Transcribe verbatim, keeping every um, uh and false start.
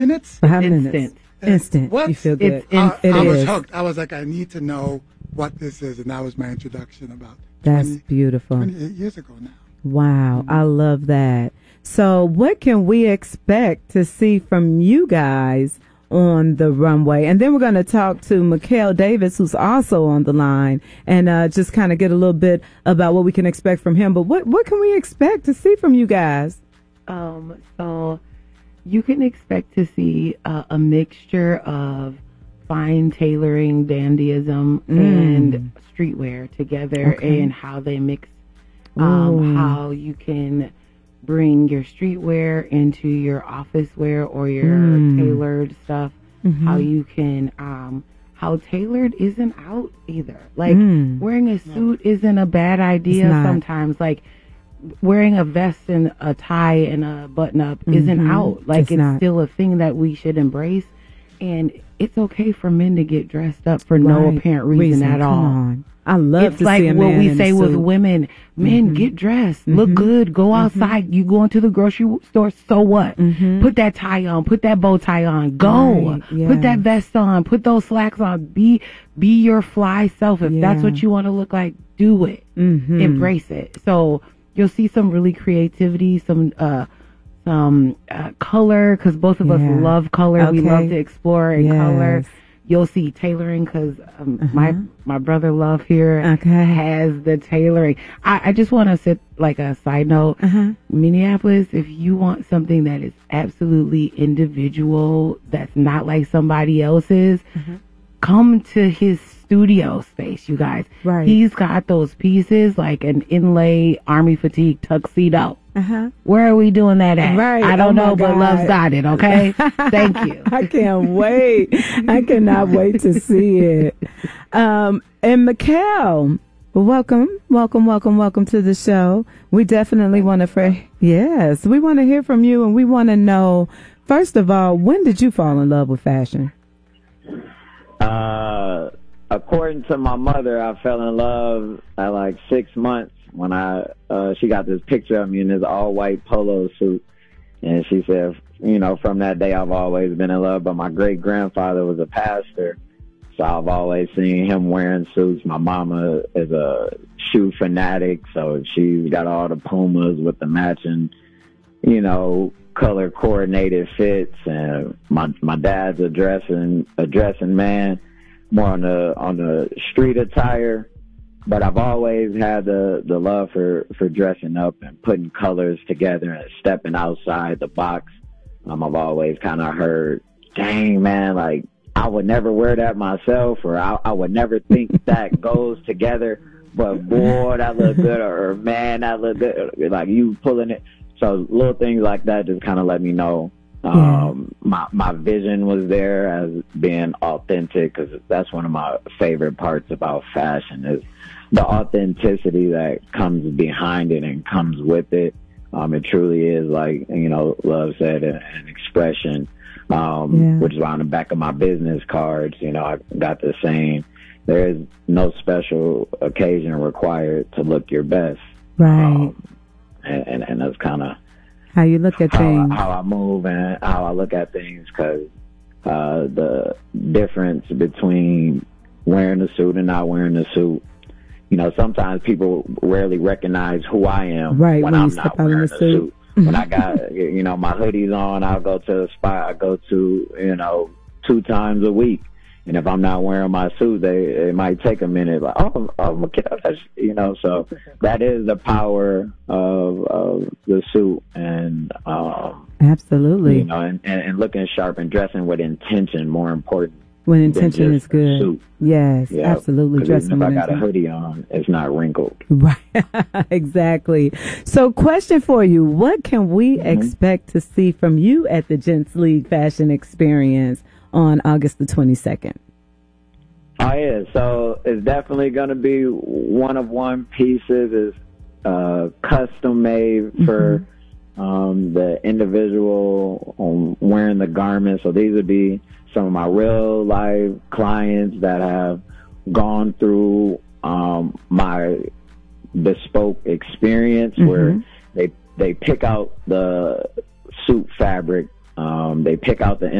minutes? Five Instant. minutes. Instant. What? You feel good. It's I, It I was is. hooked. I was like, I need to know what this is, and that was my introduction about That's twenty, beautiful. twenty-eight years ago now. Wow, I love that. So what can we expect to see from you guys on the runway? And then we're going to talk to Mikhail Davis, who's also on the line, and uh, just kind of get a little bit about what we can expect from him. But what, what can we expect to see from you guys? Um, so you can expect to see uh, a mixture of fine tailoring, dandyism, Mm. and streetwear together, Okay. and how they mix. Um, Ooh. how you can bring your streetwear into your office wear or your Mm. tailored stuff. Mhm. How you can, um, how tailored isn't out either. Like Mm. wearing a suit isn't a bad idea It's not. sometimes. Like wearing a vest and a tie and a button up isn't Mhm. out. Like It's it's, not. still a thing that we should embrace. And it's okay for men to get dressed up for no Right. apparent reason, at Come all. on. I love It's to like see a what man we in a say with suit. women. Men, get dressed, look good, go outside. You go into the grocery store, so what? Mhm. Put that tie on, put that bow tie on, go. Right, yeah. Put that vest on, put those slacks on. Be be your fly self. If that's Yeah. what you want to look like, do it. Mhm. Embrace it. So you'll see some really creativity, some uh some uh, color, because both of Yeah. us love color. We Okay. love to explore in color. Yes. You'll see tailoring because um, Uh-huh. my my brother Love here Okay. has the tailoring. I, I just want to sit like a side note. Uh-huh. Minneapolis, if you want something that is absolutely individual, that's not like somebody else's, Uh-huh. come to his studio space, you guys. Right. He's got those pieces like an inlay army fatigue tuxedo. Uh-huh. Where are we doing that at? Right. I don't Oh my know, but God. Love's got it, okay? Thank you. I can't wait. I cannot wait to see it. Um, and Mikhail, welcome, welcome, welcome, welcome to the show. We definitely want to, fr- yes, we want to hear from you, and we want to know, first of all, when did you fall in love with fashion? Uh, according to my mother, I fell in love at like six months when I uh, she got this picture of me in this all white polo suit, and she said, you know, from that day I've always been in love. But my great grandfather was a pastor, so I've always seen him wearing suits. My mama is a shoe fanatic, so she's got all the Pumas with the matching, you know, color coordinated fits. And my my dad's a dressing a dressing man, more on the on the street attire. But I've always had the the love for for dressing up and putting colors together and stepping outside the box. Um, I've always kind of heard, dang man, like I would never wear that myself, or I, I would never think that goes together. But boy, that look good, or man, that look good. Like you pulling it. So little things like that just kind of let me know um, yeah. my my vision was there as being authentic, because that's one of my favorite parts about fashion is the authenticity that comes behind it and comes with it. Um, it truly is, like, you know, Love said, an, an expression, um, yeah. which is why on the back of my business cards, you know, I got the saying, there is no special occasion required to look your best. Right. Um, and, and, and that's kind of how you look at how, things, how I move and how I look at things, because uh, the difference between wearing a suit and not wearing a suit, you know, sometimes people rarely recognize who I am right, when, when I'm you not step out in wearing the a suit. suit. When I got, you know, my hoodies on, I'll go to a spot I go to, you know, two times a week. And if I'm not wearing my suit, they it might take a minute. Like, oh, oh, Mikhail, that's, you know. So that is the power of, of the suit, and um, absolutely, you know, and, and, and looking sharp and dressing with intention. More important when intention is good. Suit. Yes, yeah, absolutely. Dressing even if with I got intention. a hoodie on, it's not wrinkled. Right, exactly. So, question for you: what can we Mm-hmm. expect to see from you at the Gents League Fashion Experience on August the twenty-second? Oh yeah, so it's definitely going to be one of one pieces. Is uh, custom made for mm-hmm. um, the individual um, wearing the garment. So these would be some of my real life clients that have gone through um, my bespoke experience, mm-hmm. where they they pick out the suit fabric Um, they pick out the